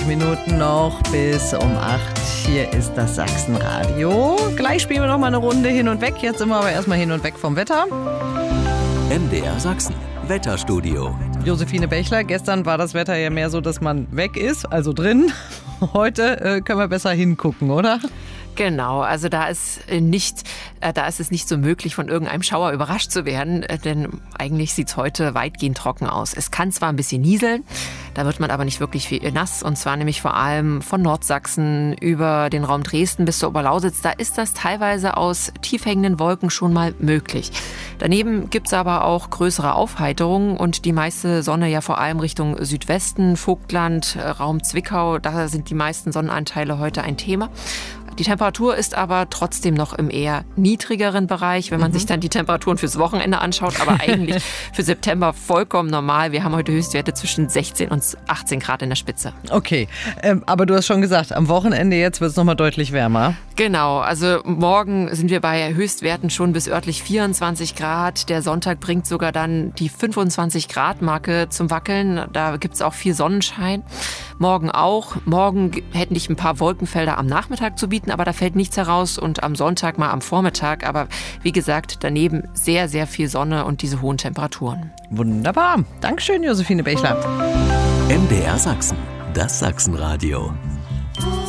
Minuten noch bis um 8. Hier ist das Sachsenradio. Gleich spielen wir noch mal eine Runde hin und weg. Jetzt sind wir aber erstmal hin und weg vom Wetter. MDR Sachsen, Wetterstudio. Josephine Bechler, gestern war das Wetter ja mehr so, dass man weg ist, also drin. Heute können wir besser hingucken, oder? Genau, also da ist es nicht so möglich, von irgendeinem Schauer überrascht zu werden, denn eigentlich sieht es heute weitgehend trocken aus. Es kann zwar ein bisschen nieseln, da wird man aber nicht wirklich viel nass, und zwar nämlich vor allem von Nordsachsen über den Raum Dresden bis zur Oberlausitz. Da ist das teilweise aus tief hängenden Wolken schon mal möglich. Daneben gibt es aber auch größere Aufheiterungen und die meiste Sonne ja vor allem Richtung Südwesten, Vogtland, Raum Zwickau. Da sind die meisten Sonnenanteile heute ein Thema. Die Temperatur ist aber trotzdem noch im eher niedrigeren Bereich, wenn man sich dann die Temperaturen fürs Wochenende anschaut, aber eigentlich für September vollkommen normal. Wir haben heute Höchstwerte zwischen 16 und 18 Grad in der Spitze. Okay, aber du hast schon gesagt, am Wochenende jetzt wird es nochmal deutlich wärmer. Genau, also morgen sind wir bei Höchstwerten schon bis örtlich 24 Grad. Der Sonntag bringt sogar dann die 25 Grad Marke zum Wackeln. Da gibt es auch viel Sonnenschein. Morgen auch. Morgen hätten dich ein paar Wolkenfelder am Nachmittag zu bieten, aber da fällt nichts heraus, und am Sonntag mal am Vormittag. Aber wie gesagt, daneben sehr, sehr viel Sonne und diese hohen Temperaturen. Wunderbar. Dankeschön, Josephine Bechler. MDR Sachsen, das Sachsenradio.